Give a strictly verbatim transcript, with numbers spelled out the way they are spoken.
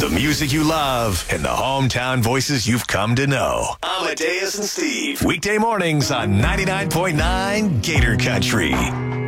The music you love and the hometown voices you've come to know. Amadeus and Steve. Weekday mornings on ninety-nine point nine Gator Country.